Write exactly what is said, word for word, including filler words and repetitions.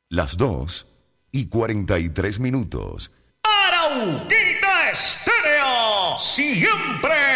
Las dos y cuarenta y tres minutos. Arauquita Estéreo, siempre